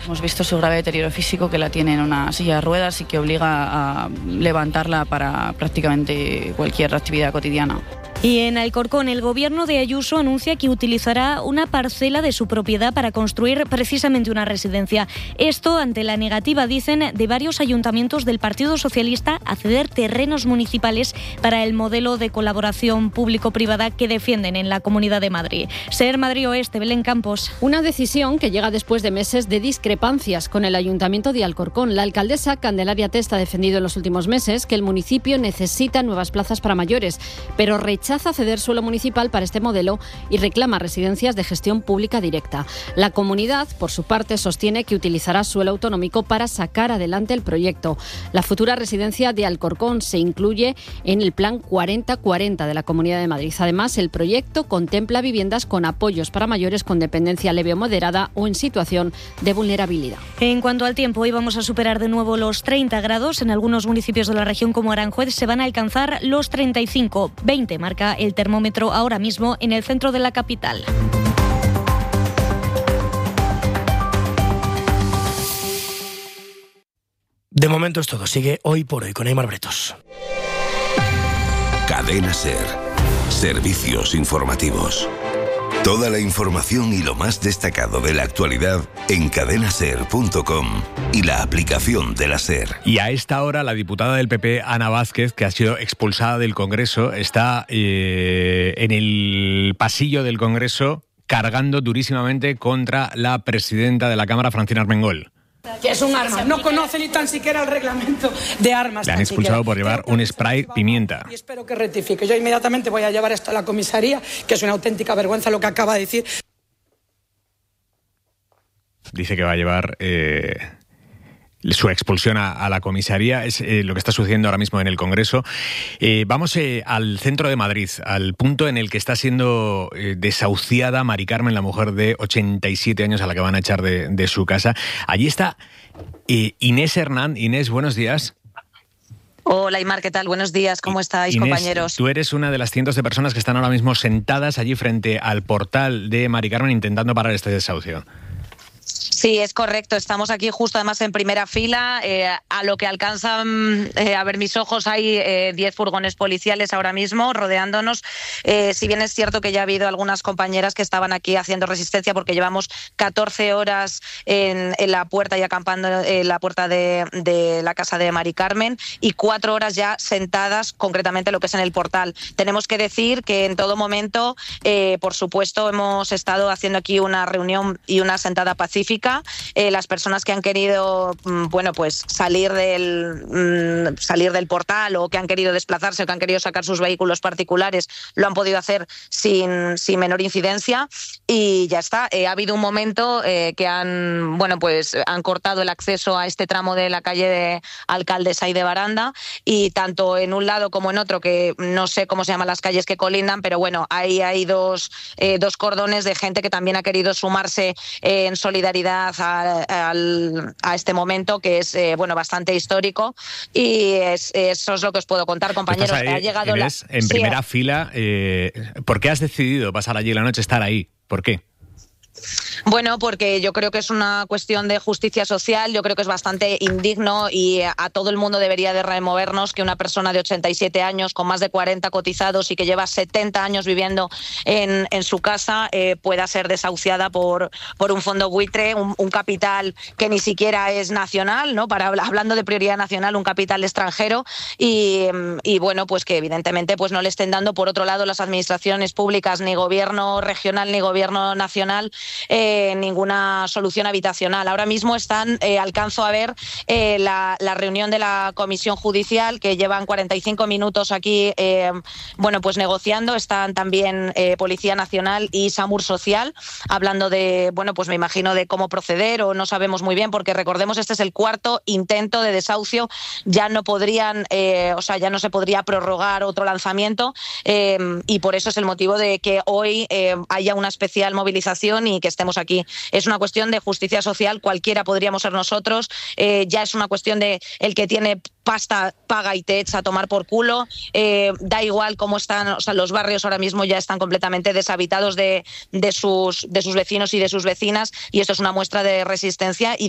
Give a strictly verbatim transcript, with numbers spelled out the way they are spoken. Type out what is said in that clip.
Hemos visto su grave deterioro físico, que la tiene en una silla de ruedas y que obliga a levantarla para prácticamente cualquier actividad cotidiana. Y en Alcorcón, el gobierno de Ayuso anuncia que utilizará una parcela de su propiedad para construir precisamente una residencia. Esto ante la negativa, dicen, de varios ayuntamientos del Partido Socialista a ceder terrenos municipales para el modelo de colaboración público-privada que defienden en la Comunidad de Madrid. Ser Madrid Oeste, Belén Campos. Una decisión que llega después de meses de discrepancias con el Ayuntamiento de Alcorcón. La alcaldesa Candelaria Testa ha defendido en los últimos meses que el municipio necesita nuevas plazas para mayores, pero rechaza Rechaza ceder suelo municipal para este modelo y reclama residencias de gestión pública directa. La comunidad, por su parte, sostiene que utilizará suelo autonómico para sacar adelante el proyecto. La futura residencia de Alcorcón se incluye en el Plan cuarenta cuarenta de la Comunidad de Madrid. Además, el proyecto contempla viviendas con apoyos para mayores con dependencia leve o moderada o en situación de vulnerabilidad. En cuanto al tiempo, hoy vamos a superar de nuevo los treinta grados. En algunos municipios de la región como Aranjuez se van a alcanzar los treinta y cinco. veinte marca el termómetro ahora mismo en el centro de la capital. De momento es todo. Sigue Hoy por Hoy con Aimar Bretos. Cadena SER. Servicios informativos. Toda la información y lo más destacado de la actualidad en cadena ser punto com y la aplicación de la SER. Y a esta hora la diputada del P P, Ana Vázquez, que ha sido expulsada del Congreso, está eh, en el pasillo del Congreso cargando durísimamente contra la presidenta de la Cámara, Francina Armengol. Que es un arma, no conoce ni tan siquiera el reglamento de armas. Le han expulsado por llevar un spray pimienta. Y espero que rectifique. Yo inmediatamente voy a llevar esto a la comisaría, que es una auténtica vergüenza lo que acaba de decir. Dice que va a llevar eh, su expulsión a, a la comisaría. Es eh, lo que está sucediendo ahora mismo en el Congreso. Eh, vamos eh, al centro de Madrid, al punto en el que está siendo eh, desahuciada Mari Carmen, la mujer de ochenta y siete años a la que van a echar de, de su casa. Allí está eh, Inés Hernán. Inés, buenos días. Hola, Aimar, ¿qué tal? Buenos días, ¿cómo estáis, Inés, compañeros? Tú eres una de las cientos de personas que están ahora mismo sentadas allí frente al portal de Mari Carmen intentando parar este desahucio. Sí, es correcto. Estamos aquí justo además en primera fila. Eh, a lo que alcanzan eh, a ver mis ojos hay eh, diez furgones policiales ahora mismo rodeándonos. Eh, si bien es cierto que ya ha habido algunas compañeras que estaban aquí haciendo resistencia porque llevamos catorce horas en, en la puerta y acampando en la puerta de, de la casa de Mari Carmen y cuatro horas ya sentadas concretamente lo que es en el portal. Tenemos que decir que en todo momento, eh, por supuesto, hemos estado haciendo aquí una reunión y una sentada pacífica. Eh, las personas que han querido bueno pues salir del mmm, salir del portal o que han querido desplazarse o que han querido sacar sus vehículos particulares lo han podido hacer sin, sin menor incidencia y ya está. Eh, ha habido un momento eh, que han bueno pues han cortado el acceso a este tramo de la calle de Alcaldesa y de Baranda y tanto en un lado como en otro, que no sé cómo se llaman las calles que colindan, pero bueno, ahí hay dos, eh, dos cordones de gente que también ha querido sumarse eh, en solidaridad A, a, a este momento que es eh, bueno bastante histórico y es, eso es lo que os puedo contar, compañeros. Ahí, ha llegado Inés, la... en sí, primera fila. Eh, ¿Por qué has decidido pasar allí la noche, estar ahí? ¿Por qué? Bueno, porque yo creo que es una cuestión de justicia social, yo creo que es bastante indigno y a todo el mundo debería de removernos que una persona de ochenta y siete años con más de cuarenta cotizados y que lleva setenta años viviendo en, en su casa eh, pueda ser desahuciada por, por un fondo buitre, un, un capital que ni siquiera es nacional, ¿no? Para, hablando de prioridad nacional, un capital extranjero y, y bueno, pues que evidentemente pues no le estén dando por otro lado las administraciones públicas, ni gobierno regional ni gobierno nacional, Eh, ninguna solución habitacional. Ahora mismo están, eh, alcanzo a ver eh, la, la reunión de la Comisión Judicial que llevan cuarenta y cinco minutos aquí, eh, bueno, pues negociando. Están también eh, Policía Nacional y SAMUR Social hablando de, bueno, pues me imagino de cómo proceder o no sabemos muy bien porque recordemos este es el cuarto intento de desahucio. Ya no podrían, eh, o sea, ya no se podría prorrogar otro lanzamiento eh, y por eso es el motivo de que hoy eh, haya una especial movilización y que estemos aquí. Es una cuestión de justicia social, cualquiera podríamos ser nosotros, eh, ya es una cuestión de el que tiene pasta paga y te echa a tomar por culo, eh, da igual cómo están, o sea, los barrios ahora mismo ya están completamente deshabitados de, de, sus, de sus vecinos y de sus vecinas y esto es una muestra de resistencia y